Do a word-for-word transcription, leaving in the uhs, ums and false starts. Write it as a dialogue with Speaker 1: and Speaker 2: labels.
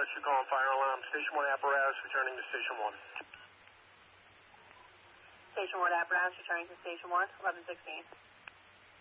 Speaker 1: you're calling fire alarm. Station one apparatus returning to Station one.
Speaker 2: Station one apparatus returning to Station one, eleven sixteen.